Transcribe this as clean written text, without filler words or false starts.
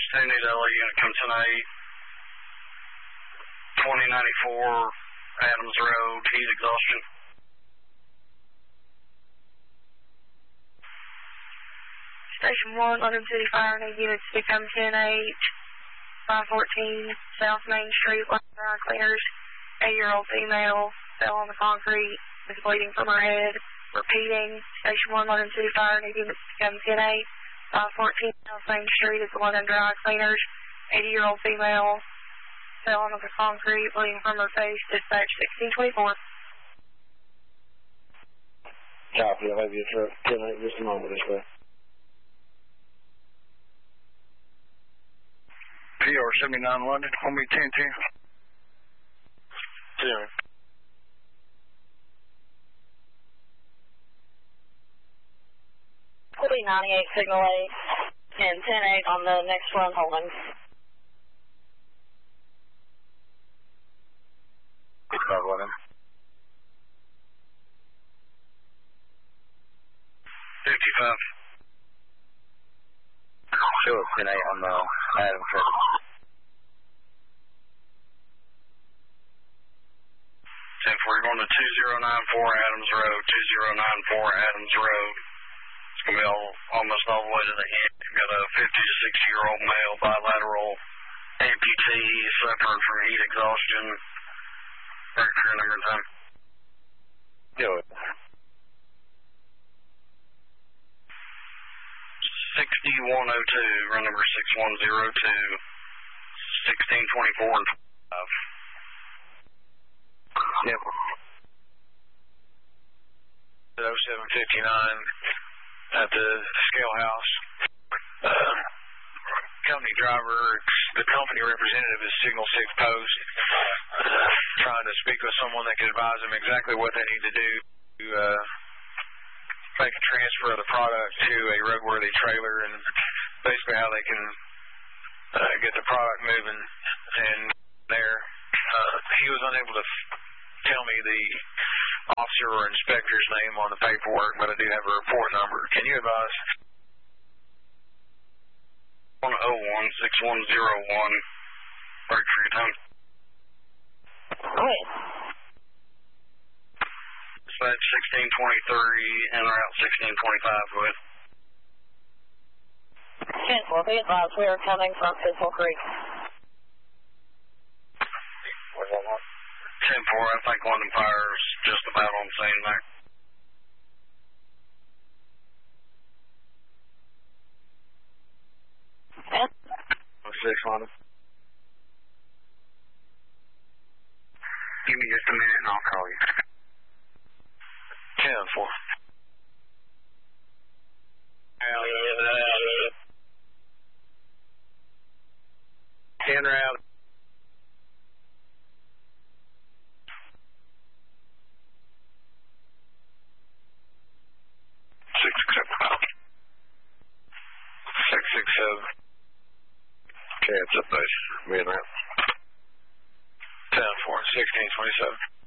Sandy Deli, unit come 10-8, 2094 Adams Road, heat exhaustion. Station 1, London City Fire, need units to come 10-8, 514 South Main Street, dry cleaners. 8-year-old female fell on the concrete, is bleeding from her head. Repeating, Station 1, London City Fire, need units to come 10-8, 514 South Main Street, is the London Dry Cleaners. 80-year-old female fell on the concrete, bleeding from her face. Dispatch 1624. Copy, I'll have you truck 10-8 just a moment this way. PR 79 London, hold me 10-10. 10. Will be 98 signal 8 and 10-8 on the next run holding. London. 55. Sure, 10-8 on the Adams Road. 10-4, you're going to 2094 Adams Road, 2094 Adams Road. It's going to be almost all the way to the end. You've got a 50 to 60-year-old male bilateral amputee suffering from heat exhaustion. Record for your number and time. Do it. 6102, run number 6102, 1624 and 25. Yep. 0759 at the scale house. Company driver, the company representative is Signal 6 Post, trying to speak with someone that can advise them exactly what they need to do to make a transfer of the product to a roadworthy trailer, and basically how they can get the product moving. And there, he was unable to tell me the officer or inspector's name on the paperwork, but I do have a report number. Can you advise? 101-6101, break for your time. Wait. Dispatch 1623 and route 1625, go ahead. 10-4, be advised we are coming from Fizzle Creek. 10-4, I think London Fire's just about on scene there. And 6 London. Give me just a minute and I'll call you. 10-4. In route. 667. Okay, it's up base. Me and route. 10-4, 1627.